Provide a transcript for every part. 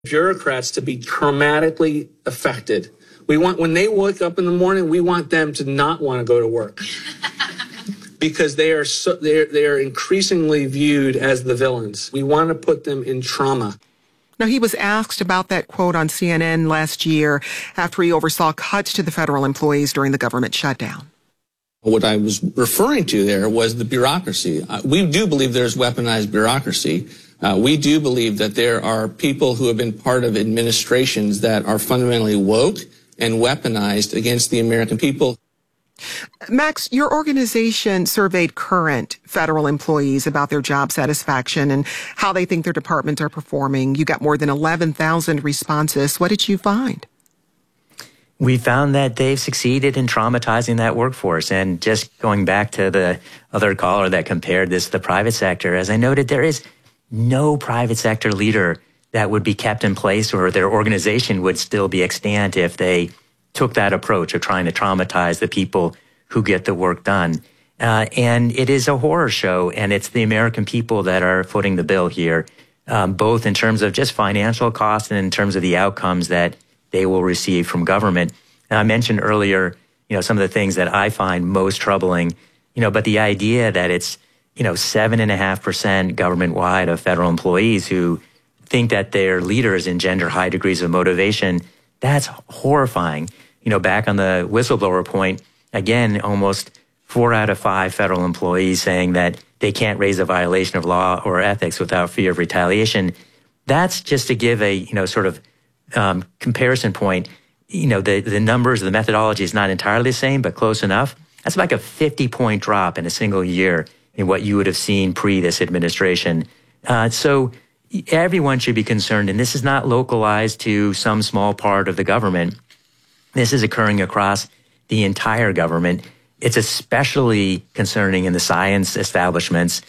bureaucrats to be traumatically affected. We want, when they wake up in the morning, we want them to not want to go to work because they are increasingly viewed as the villains. We want to put them in trauma. Now, he was asked about that quote on CNN last year after he oversaw cuts to the federal employees during the government shutdown. What I was referring to there was the bureaucracy. We do believe there's weaponized bureaucracy. We do believe that there are people who have been part of administrations that are fundamentally woke and weaponized against the American people. Max, your organization surveyed current federal employees about their job satisfaction and how they think their departments are performing. You got more than 11,000 responses. What did you find? We found that they've succeeded in traumatizing that workforce. And just going back to the other caller that compared this to the private sector, as I noted, there is no private sector leader that would be kept in place or their organization would still be extant if they took that approach of trying to traumatize the people who get the work done. And it is a horror show, and it's the American people that are footing the bill here, both in terms of just financial costs and in terms of the outcomes that they will receive from government. And I mentioned earlier, some of the things that I find most troubling, but the idea that it's, 7.5% government-wide of federal employees who think that their leaders engender high degrees of motivation, that's horrifying. Back on the whistleblower point, again, almost 4 out of 5 federal employees saying that they can't raise a violation of law or ethics without fear of retaliation. That's just to give a, comparison point. The numbers, the methodology is not entirely the same, but close enough. That's like a 50-point drop in a single year in what you would have seen pre this administration. So everyone should be concerned, and this is not localized to some small part of the government. This is occurring across the entire government. It's especially concerning in the science establishments.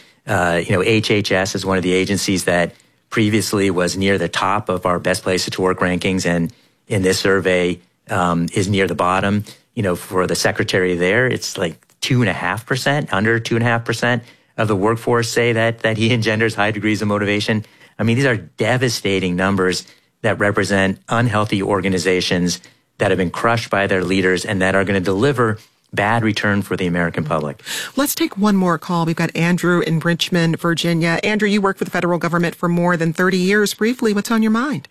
HHS is one of the agencies that previously was near the top of our best places to work rankings, and in this survey is near the bottom. For the secretary there, it's like 2.5%, under 2.5% of the workforce say that he engenders high degrees of motivation. I mean, these are devastating numbers that represent unhealthy organizations that have been crushed by their leaders and that are going to deliver bad return for the American public. Let's take one more call. We've got Andrew in Richmond, Virginia. Andrew, you worked for the federal government for more than 30 years. Briefly, what's on your mind?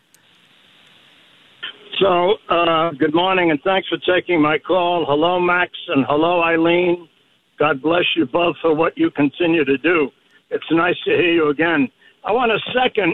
So, good morning, and thanks for taking my call. Hello, Max, and hello, Eileen. God bless you both for what you continue to do. It's nice to hear you again. I want to second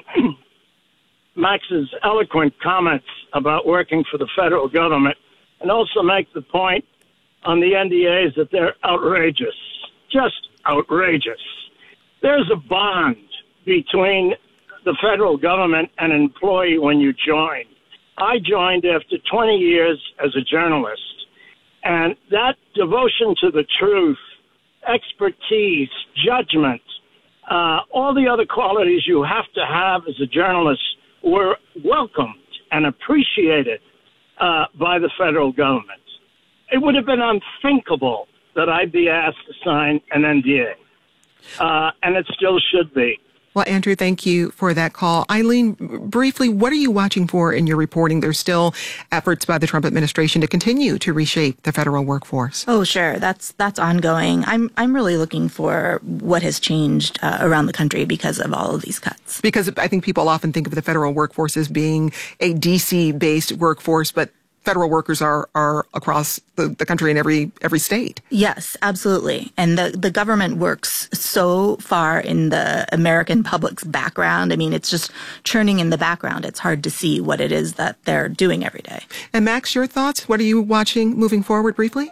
Max's eloquent comments about working for the federal government and also make the point on the NDAs that they're outrageous, just outrageous. There's a bond between the federal government and an employee when you join. I joined after 20 years as a journalist, and that devotion to the truth, expertise, judgment, all the other qualities you have to have as a journalist were welcomed and appreciated by the federal government. It would have been unthinkable that I'd be asked to sign an NDA, and it still should be. Well, Andrew, thank you for that call. Eileen, briefly, what are you watching for in your reporting? There's still efforts by the Trump administration to continue to reshape the federal workforce. Oh, sure. That's ongoing. I'm really looking for what has changed around the country because of all of these cuts. Because I think people often think of the federal workforce as being a D.C.-based workforce, but federal workers are across the country in every state. Yes, absolutely. And the government works so far in the American public's background. I mean, it's just churning in the background. It's hard to see what it is that they're doing every day. And Max, your thoughts? What are you watching moving forward briefly?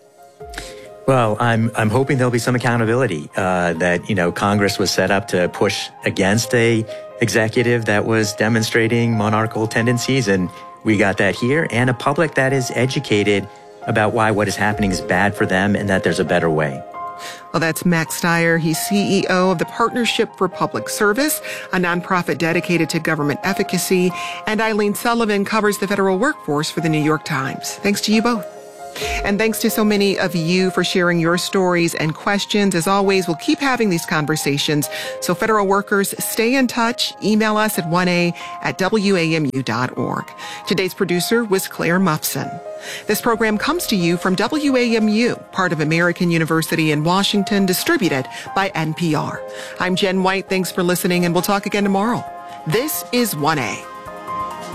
Well, I'm hoping there'll be some accountability, that, Congress was set up to push against a executive that was demonstrating monarchical tendencies, and we got that here, and a public that is educated about why what is happening is bad for them and that there's a better way. Well, that's Max Stier. He's CEO of the Partnership for Public Service, a nonprofit dedicated to government efficacy. And Eileen Sullivan covers the federal workforce for the New York Times. Thanks to you both. And thanks to so many of you for sharing your stories and questions. As always, we'll keep having these conversations. So federal workers, stay in touch. Email us at 1a@wamu.org. Today's producer was Claire Muffson. This program comes to you from WAMU, part of American University in Washington, distributed by NPR. I'm Jen White. Thanks for listening, and we'll talk again tomorrow. This is 1A.